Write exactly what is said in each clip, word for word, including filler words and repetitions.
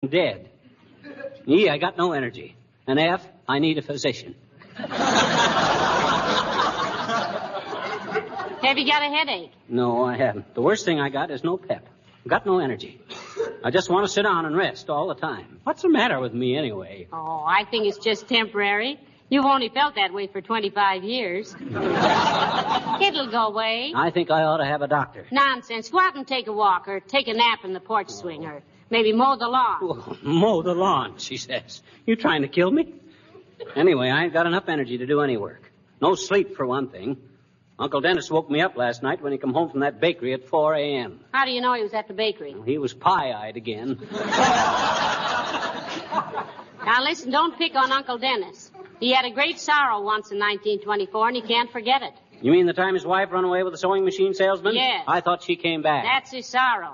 dead. E, I got no energy. And F, I need a physician. Have you got a headache? No, I haven't. The worst thing I got is no pep. I've got no energy. I just want to sit down and rest all the time. What's the matter with me anyway? Oh, I think it's just temporary. You've only felt that way for twenty-five years. It'll go away. I think I ought to have a doctor. Nonsense. Go out and take a walk or take a nap in the porch swing or maybe mow the lawn. Oh, mow the lawn, she says. You trying to kill me? Anyway, I ain't got enough energy to do any work. No sleep, for one thing. Uncle Dennis woke me up last night when he come home from that bakery at four a.m. How do you know he was at the bakery? Well, he was pie-eyed again. Now, listen, don't pick on Uncle Dennis. He had a great sorrow once in nineteen twenty-four, and he can't forget it. You mean the time his wife run away with the sewing machine salesman? Yes. I thought she came back. That's his sorrow.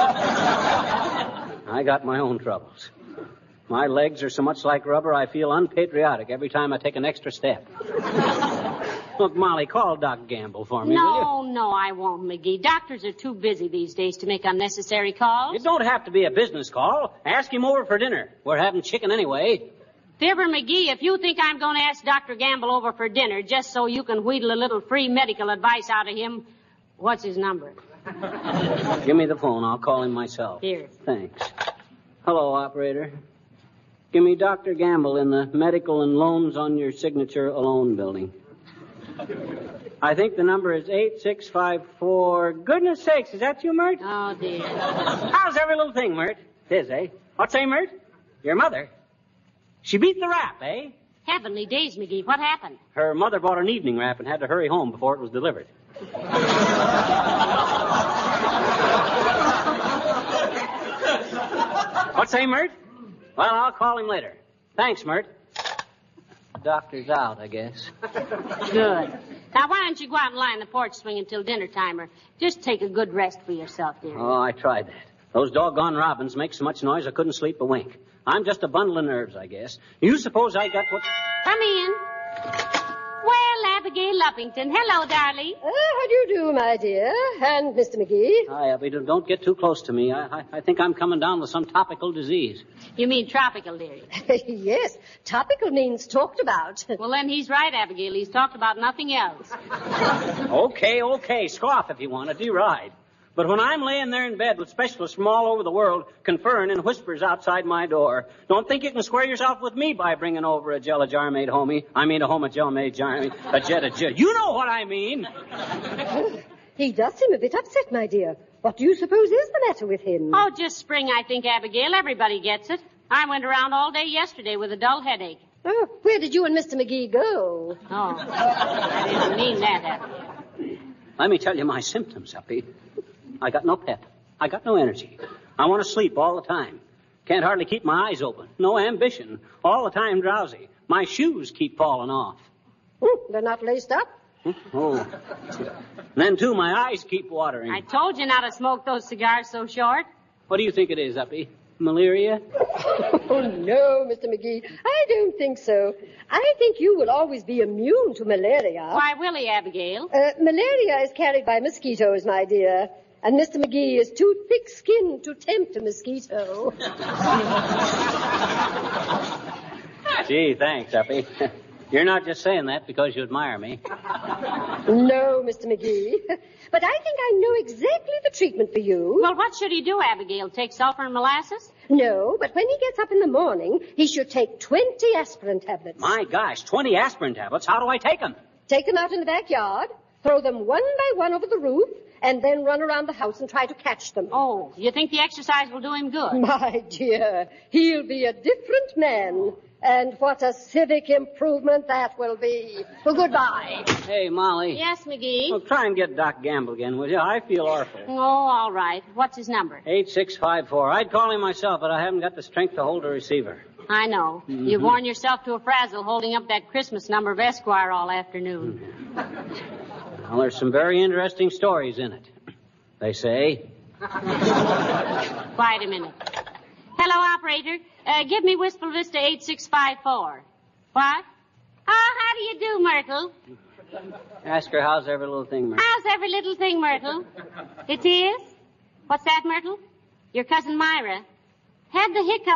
I got my own troubles. My legs are so much like rubber, I feel unpatriotic every time I take an extra step. Look, Molly, call Doc Gamble for me, no, will you? No, no, I won't, McGee. Doctors are too busy these days to make unnecessary calls. It don't have to be a business call. Ask him over for dinner. We're having chicken anyway. Fibber McGee, if you think I'm going to ask Doctor Gamble over for dinner just so you can wheedle a little free medical advice out of him, what's his number? Give me the phone. I'll call him myself. Here. Thanks. Hello, operator. Give me Doctor Gamble in the medical and loans on your signature alone building. I think the number is eight six five four. Goodness sakes, is that you, Mert? Oh, dear. How's every little thing, Mert? It is, eh? What's say, Mert? Your mother? She beat the rap, eh? Heavenly days, McGee. What happened? Her mother bought an evening wrap and had to hurry home before it was delivered. What say, Mert? Well, I'll call him later. Thanks, Mert. Doctor's out, I guess. Good. Now, why don't you go out and lie on the porch swing until dinner time, or just take a good rest for yourself, dear? Oh, I tried that. Those doggone robins make so much noise I couldn't sleep a wink. I'm just a bundle of nerves, I guess. You suppose I got what... Come in. Well, Abigail Luppington. Hello, darling. Uh, how do you do, my dear? And Mister McGee? Hi, Abby. Don't get too close to me. I, I, I think I'm coming down with some topical disease. You mean tropical, dearie? Yes. Topical means talked about. Well, then he's right, Abigail. He's talked about nothing else. Okay, okay. Scoff if you want to. Deride. But when I'm laying there in bed with specialists from all over the world conferring in whispers outside my door, don't think you can square yourself with me by bringing over a jelly jar made homie. I mean a home gel made jar. A jet of jet. You know what I mean. He does seem a bit upset, my dear. What do you suppose is the matter with him? Oh, just spring, I think, Abigail. Everybody gets it. I went around all day yesterday with a dull headache. Oh, where did you and Mister McGee go? Oh, I didn't mean that, Abigail. Let me tell you my symptoms, Uppy. I got no pep. I got no energy. I want to sleep all the time. Can't hardly keep my eyes open. No ambition. All the time drowsy. My shoes keep falling off. Hmm, they're not laced up? Oh. Then, too, my eyes keep watering. I told you not to smoke those cigars so short. What do you think it is, Uppy? Malaria? Oh, no, Mister McGee. I don't think so. I think you will always be immune to malaria. Why will he, Abigail? Uh, malaria is carried by mosquitoes, my dear. And Mister McGee is too thick-skinned to tempt a mosquito. Gee, thanks, Uppy. You're not just saying that because you admire me. No, Mister McGee. But I think I know exactly the treatment for you. Well, what should he do, Abigail? Take sulfur and molasses? No, but when he gets up in the morning, he should take twenty aspirin tablets. My gosh, twenty aspirin tablets. How do I take them? Take them out in the backyard, throw them one by one over the roof, and then run around the house and try to catch them. Oh, you think the exercise will do him good? My dear, he'll be a different man. And what a civic improvement that will be. Well, goodbye. Hey, Molly. Yes, McGee? Well, try and get Doc Gamble again, will you? I feel awful. Oh, all right. What's his number? eight six five four. I'd call him myself, but I haven't got the strength to hold a receiver. I know. Mm-hmm. You've worn yourself to a frazzle holding up that Christmas number of Esquire all afternoon. Mm-hmm. Well, there's some very interesting stories in it, they say. Wait a minute. Hello, operator. Uh, give me Wistful Vista eight six five four. What? Oh, how do you do, Myrtle? Ask her how's every little thing, Myrtle. How's every little thing, Myrtle? It is? What's that, Myrtle? Your cousin Myra. Had the hiccups.